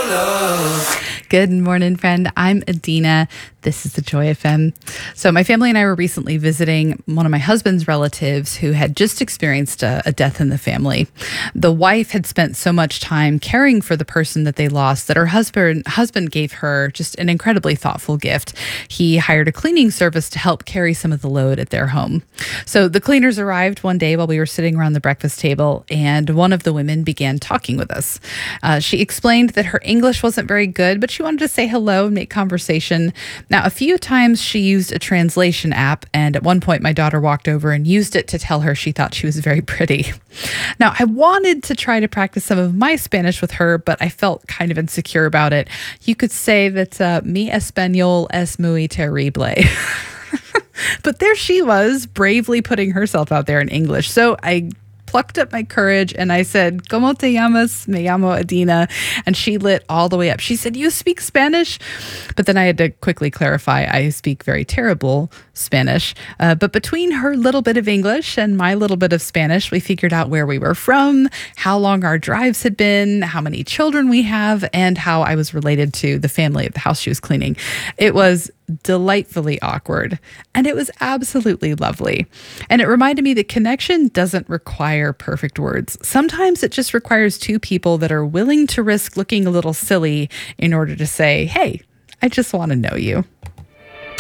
Good morning, friend. I'm Adina. This is the Joy FM. So my family and I were recently visiting one of my husband's relatives who had just experienced a death in the family. The wife had spent so much time caring for the person that they lost that her husband gave her just an incredibly thoughtful gift. He hired a cleaning service to help carry some of the load at their home. So the cleaners arrived one day while we were sitting around the breakfast table, and one of the women began talking with us. She explained that her English wasn't very good, but she wanted to say hello and make conversation. Now, a few times she used a translation app, and at one point my daughter walked over and used it to tell her she thought she was very pretty. Now, I wanted to try to practice some of my Spanish with her, but I felt kind of insecure about it. You could say that mi español es muy terrible. But there she was, bravely putting herself out there in English. So I plucked up my courage and I said, ¿Cómo te llamas? Me llamo Adina. And she lit all the way up. She said, you speak Spanish? But then I had to quickly clarify, I speak very terrible Spanish. But between her little bit of English and my little bit of Spanish, we figured out where we were from, how long our drives had been, how many children we have, and how I was related to the family at the house she was cleaning. It was delightfully awkward, and it was absolutely lovely. And it reminded me that connection doesn't require perfect words. Sometimes it just requires two people that are willing to risk looking a little silly in order to say, hey, I just want to know you.